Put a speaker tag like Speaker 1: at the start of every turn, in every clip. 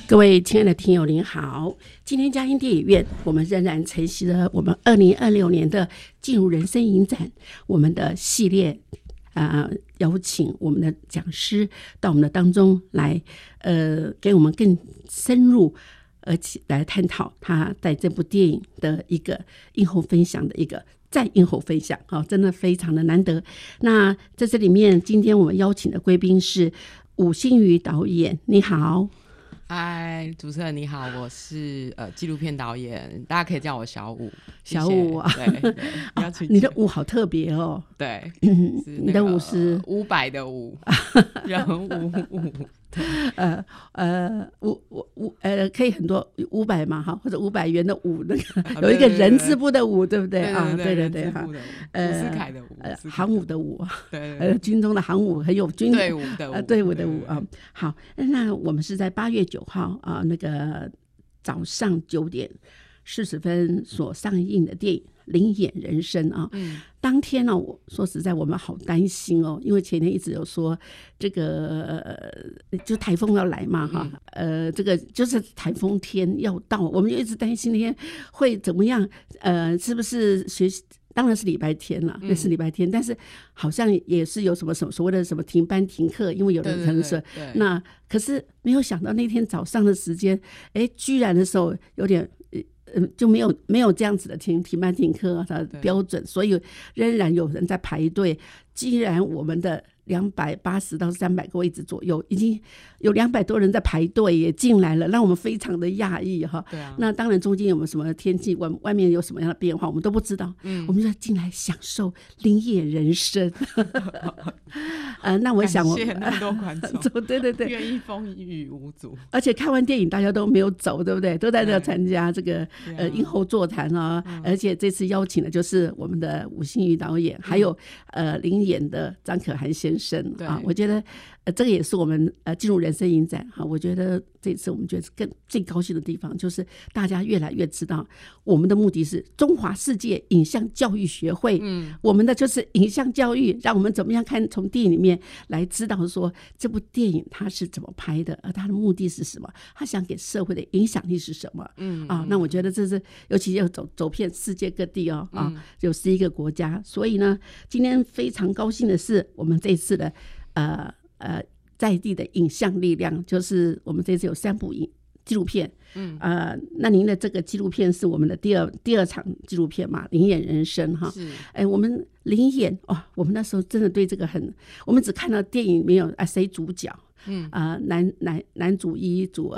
Speaker 1: 各位亲爱的听友您好，今天嘉音电影院我们仍然承袭了我们2026年的进入人生影展我们的系列邀请我们的讲师到我们的当中来给我们更深入而且来探讨他在这部电影的一个映后分享的一个再映后分享，真的非常的难得。那在这里面今天我们邀请的贵宾是伍新瑜导演，你好。
Speaker 2: 嗨，主持人你好，我是纪录片导演，大家可以叫我小伍。
Speaker 1: 小伍啊，
Speaker 2: 对
Speaker 1: 你的伍好特别哦。
Speaker 2: 对，
Speaker 1: 你的伍是
Speaker 2: 500的伍，人伍。
Speaker 1: 可以很多500嘛，哈，或者500元的伍，那个有一个人字部的伍，对不对啊？对对对，哈，
Speaker 2: 伍思凯的伍，
Speaker 1: 航母的伍，
Speaker 2: 对，
Speaker 1: 军中的航母很有军
Speaker 2: 队伍的伍，
Speaker 1: 队伍的伍啊。好，那我们是在8月9号啊，那个早上9点40分所上映的电影《灵眼人生》啊。当天呢，我说实在我们好担心哦，因为前天一直有说这个就台风要来嘛哈，这个就是台风天要到，我们就一直担心那天会怎么样，是不是学习？当然是礼拜天了，那是礼拜天，但是好像也是有什么所谓的什么停班停课，因为有人可能说，那可是没有想到那天早上的时间，居然的时候有点。就没有这样子的停班停课的标准，所以仍然有人在排队。既然我们的280到300个位置左右，已经有200多人在排队也进来了，让我们非常的讶异哈。
Speaker 2: 对啊，
Speaker 1: 那当然中间有没有什么天气，外面有什么样的变化，我们都不知道。我们就进来享受灵眼人生。那我想
Speaker 2: 感谢那么多观众，
Speaker 1: 对对对，
Speaker 2: 愿意风雨无阻。
Speaker 1: 而且看完电影大家都没有走，对不对？都在这参加这个映后座谈啊。而且这次邀请的就是我们的伍新瑜导演，还有灵眼的张可涵先生啊。我觉得这个也是我们进入人生影展哈。我觉得这次我们觉得最高兴的地方就是大家越来越知道我们的目的是中华世界影像教育学会，我们的就是影像教育，让我们怎么样看从电影里面来知道说这部电影它是怎么拍的，而它的目的是什么，它想给社会的影响力是什么。那我觉得这是尤其要走遍世界各地哦，有11个国家，所以呢今天非常高兴的是我们这次的在地的影像力量，就是我们这次有3部纪录片。那您的这个纪录片是我们的第二场纪录片嘛，灵眼人生哈。我们灵眼我们那时候真的对这个我们只看到电影没有谁主角，男主1主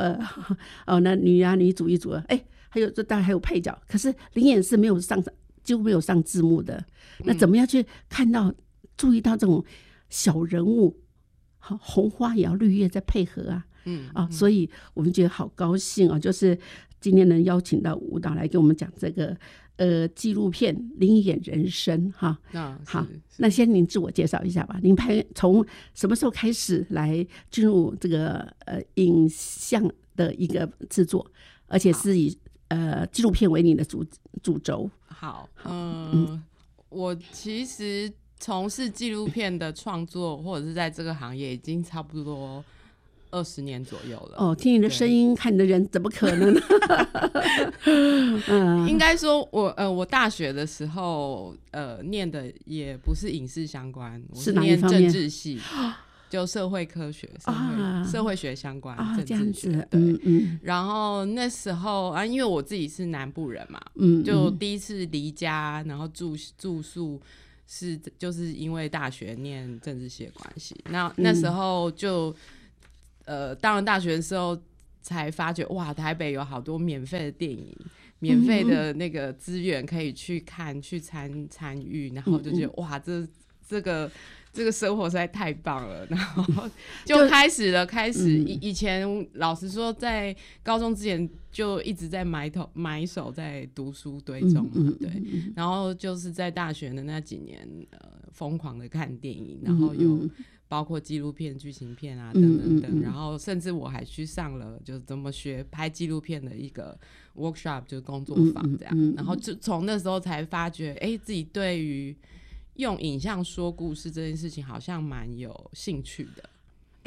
Speaker 1: 2那女主1主2，还有这当然还有配角，可是灵眼是几乎没有上字幕的。那怎么样去注意到这种小人物，红花也要绿叶在配合啊。所以我们觉得好高兴啊，就是今天能邀请到伍导来给我们讲这个纪录片《灵眼人生》哈。好，那先您自我介绍一下吧。您从什么时候开始来进入这个影像的一个制作，而且是以纪录片为你的主轴？
Speaker 2: 好，我其实从事纪录片的创作，或者是在这个行业已经差不多20年左右了。听你的声音看你的人怎么可能呢？ 应该说我大学的时候念的也不是影视相关，我是念政治系，就社会科学、社会学相关政治学。然后那时候因为我自己是南部人嘛，就第一次离家，然后住宿就是因为大学念政治系的关系。那时候就当了大学的时候才发觉，哇，台北有好多免费的电影，免费的那个资源可以去看去参与，然后就觉得哇，这个生活实在太棒了，然后就开始以前老实说在高中之前就一直在埋首在读书堆中嘛，对，然后就是在大学的那几年疯狂的看电影，然后有包括纪录片、剧情片啊等等等，然后甚至我还去上了就是怎么学拍纪录片的一个 workshop， 就是工作坊这样，然后就从那时候才发觉自己对于用影像说故事这件事情好像蛮有兴趣的。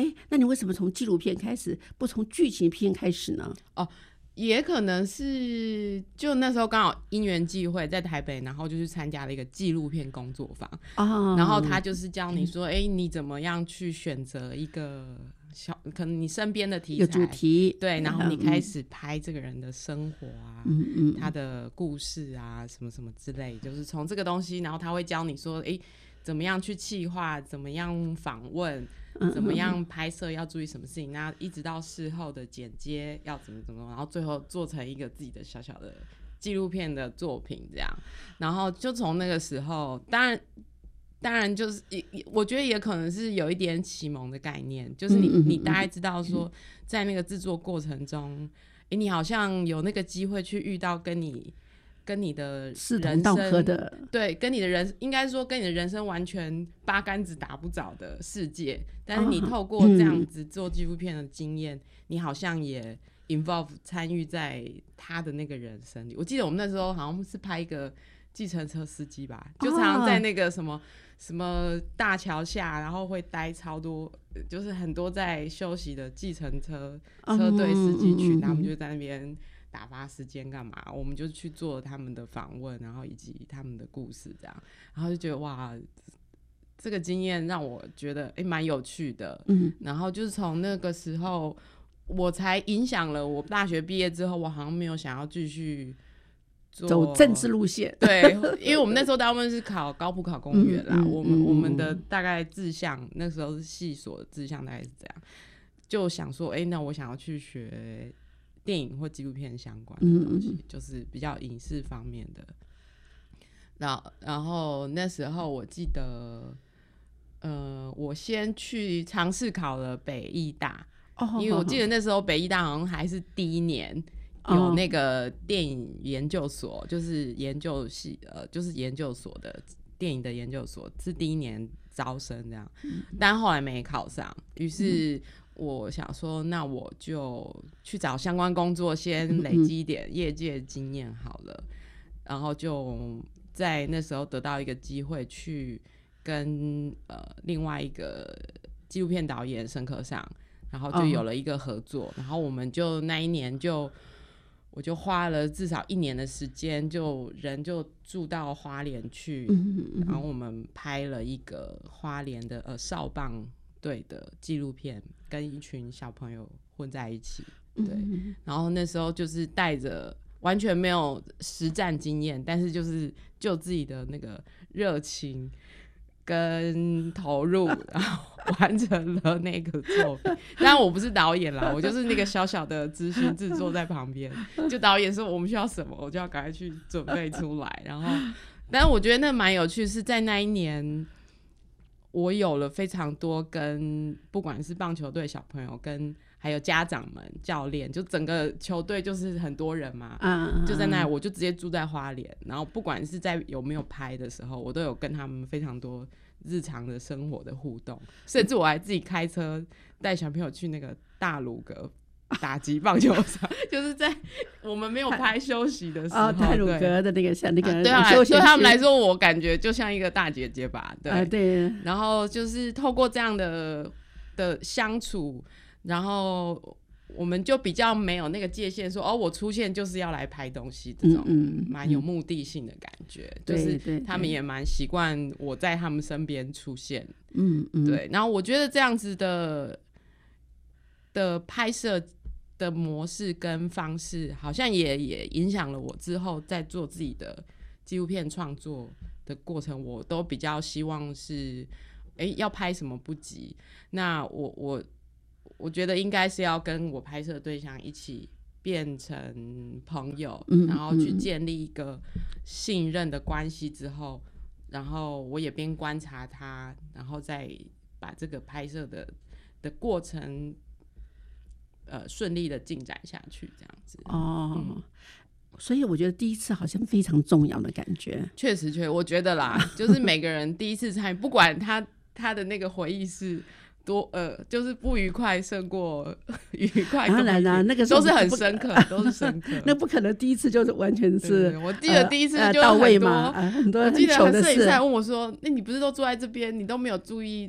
Speaker 1: 那你为什么从纪录片开始，不从剧情片开始呢？
Speaker 2: 也可能是就那时候刚好因缘际会在台北，然后就去参加了一个纪录片工作坊，然后他就是教你说你怎么样去选择一个可能你身边的题材
Speaker 1: 主题，
Speaker 2: 对，然后你开始拍这个人的生活啊，他的故事啊什么什么之类，就是从这个东西，然后他会教你说怎么样去企划，怎么样访问，怎么样拍摄要注意什么事情，那一直到事后的剪接要怎么，然后最后做成一个自己的小小的纪录片的作品这样。然后就从那个时候，当然就是我觉得也可能是有一点启蒙的概念，就是你大概知道说在那个制作过程中，你好像有那个机会去遇到跟你的
Speaker 1: 志同道合的，
Speaker 2: 对，跟你的人应该说跟你的人生完全八竿子打不着的世界，但是你透过这样子做纪录片的经验，你好像也 involve 参与在他的那个人生里。我记得我们那时候好像是拍一个计程车司机吧，就常常在那个什么大桥下，然后会待超多，就是很多在休息的计程车队司机群，他们就在那边打发时间干嘛，我们就去做他们的访问，然后以及他们的故事这样，然后就觉得哇，这个经验让我觉得蛮有趣的。然后就是从那个时候我才影响了我大学毕业之后，我好像没有想要继续
Speaker 1: 走政治路线，
Speaker 2: 对，因为我们那时候大部分是考高普考公务员啦，我们的大概志向那时候是系所的志向大概是这样，就想说那我想要去学电影或纪录片相关的东西，就是比较影视方面的。然后那时候我记得我先去尝试考了北艺大，因为我记得那时候北艺大好像还是第一年有那个电影研究所，就是研究系就是研究所的电影的研究所是第一年招生这样，但后来没考上，于是我想说那我就去找相关工作先累积一点业界经验好了，然后就在那时候得到一个机会去跟另外一个纪录片导演申科上，然后就有了一个合作，然后我们就那一年我就花了至少1年的时间，人就住到花莲去，然后我们拍了一个花莲的少棒队的纪录片，跟一群小朋友混在一起，对，然后那时候就是带着完全没有实战经验，但是就自己的那个热情跟投入，然后完成了那个作品。当然我不是导演啦，我就是那个小小的执行制作在旁边，就导演说我们需要什么，我就要赶快去准备出来。然后，但是我觉得那蛮有趣，是在那一年，我有了非常多跟不管是棒球队小朋友跟还有家长们、教练，就整个球队就是很多人嘛，就在那里，我就直接住在花莲，然后不管是在有没有拍的时候，我都有跟他们非常多日常的生活的互动，甚至我还自己开车带小朋友去那个大鲁阁打击棒球场，就是在我们没有拍休息的时候，
Speaker 1: 太鲁阁的那个像那个
Speaker 2: 对他们来说，我感觉就像一个大姐姐吧，对，
Speaker 1: 对。
Speaker 2: 然后就是透过这样的相处，然后我们就比较没有那个界限说我出现就是要来拍东西，这种蛮有目的性的感觉，就是他们也蛮习惯我在他们身边出现，对。然后我觉得这样子的拍摄的模式跟方式，好像也影响了我之后在做自己的纪录片创作的过程，我都比较希望是要拍什么不急，那我觉得应该是要跟我拍摄对象一起变成朋友，然后去建立一个信任的关系之后，然后我也边观察他，然后再把这个拍摄的过程顺利的进展下去，这样子。
Speaker 1: 所以我觉得第一次好像非常重要的感觉。
Speaker 2: 确实我觉得啦，就是每个人第一次参与，不管他的那个回忆是多就是不愉快胜过愉快，
Speaker 1: 当然啦，那个
Speaker 2: 都是很深刻，都是深刻。
Speaker 1: 那不可能第一次就是完全是，
Speaker 2: 我记得第一次就
Speaker 1: 到位嘛，很多很糗的事。
Speaker 2: 我记得摄影师还问我说：“那你不是都坐在这边，你都没有注意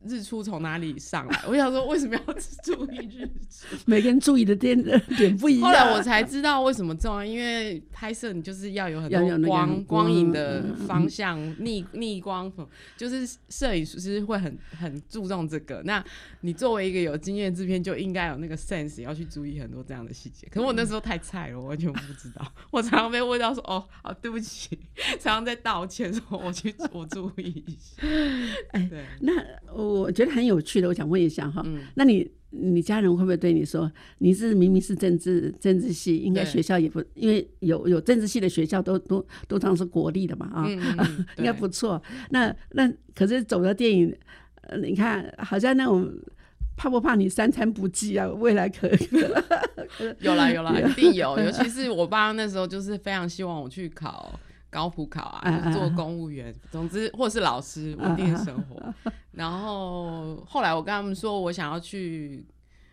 Speaker 2: 日出从哪里上来？我想说为什么要注意日出？
Speaker 1: 每个人注意的点不一样。
Speaker 2: 后来我才知道为什么重要，因为拍摄你就是要有很多光影的方向，逆光，就是摄影师会很注重这个。那你作为一个有经验制片，就应该有那个 sense， 要去注意很多这样的细节。可是我那时候太菜了，我完全不知道。我常常被问到说：“哦，好，对不起。”常常在道歉说：“我注意一下。”对，
Speaker 1: 那我觉得很有趣的，我想问一下哈，那你家人会不会对你说，你是明明是政治系，应该学校也不，因为有政治系的学校都当是国立的嘛啊，应该不错。那可是走到电影，你看好像那种怕不怕你三餐不继啊？未来可
Speaker 2: 有啦，一定有。尤其是我爸那时候就是非常希望我去考高普考啊，做公务员，总之或是老师，稳定的生活。然后后来我跟他们说我想要去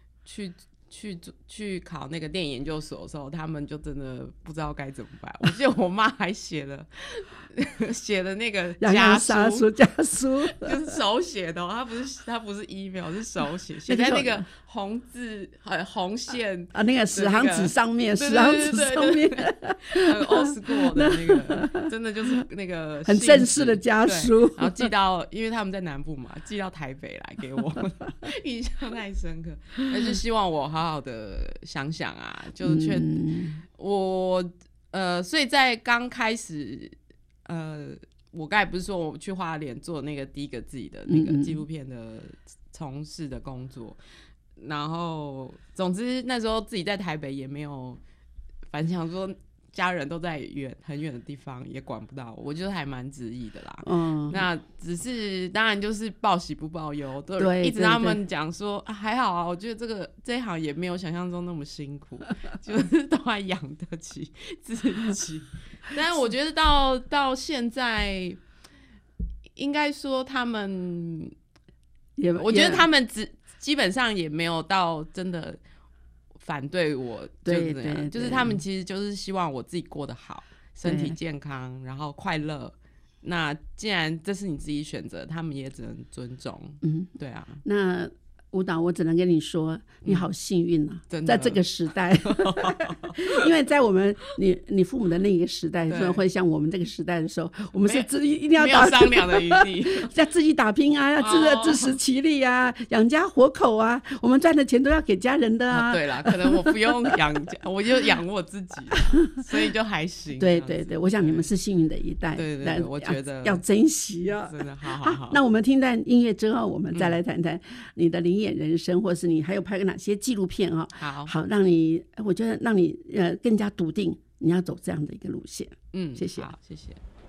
Speaker 2: 考那个电影研究所的时候，他们就真的不知道该怎么办。我记得我妈还写了那个家书，就是手写的哦，它不是 email， 是手写，写在那个红字红线
Speaker 1: 啊，那个十行纸上面，很
Speaker 2: old school 的那个，真的就是那个
Speaker 1: 很正式的家书，
Speaker 2: 然后寄到，因为他们在南部嘛，寄到台北来给我，印象太深刻。但是希望我好好的想想啊，就我所以在刚开始我刚才不是说我去花莲做那个第一个自己的那个纪录片的从事的工作，然后总之那时候自己在台北也没有，反正想说家人都在很远的地方，也管不到我，就是还蛮执意的啦。那只是当然就是报喜不报忧，对，一直他们讲说还好啊，我觉得这一行也没有想象中那么辛苦，就是都还养得起自己。但是我觉得到现在，应该说他们，我觉得他们基本上也没有到真的反对我，就这样，就是他们其实就是希望我自己过得好，身体健康，然后快乐。那既然这是你自己选择，他们也只能尊重。对啊。那
Speaker 1: 舞蹈，我只能跟你说，你好幸运啊，在这个时代，因为在我们你父母的那个时代，所以会像我们这个时代的时候，我们是一定要
Speaker 2: 没有商量的余地，
Speaker 1: 要自己打拼啊，要自食其力啊，养家活口啊，我们赚的钱都要给家人的啊。
Speaker 2: 对啦，可能我不用养家，我就养我自己，所以就还行。
Speaker 1: 对，我想你们是幸运的一代，
Speaker 2: 对，我觉得
Speaker 1: 要珍惜啊。
Speaker 2: 真的，好。
Speaker 1: 那我们听段音乐之后，我们再来谈谈你的灵演人生，或是你还有拍过哪些纪录片啊？好，我觉得让你更加笃定你要走这样的一个路线。
Speaker 2: 谢谢，好，谢谢。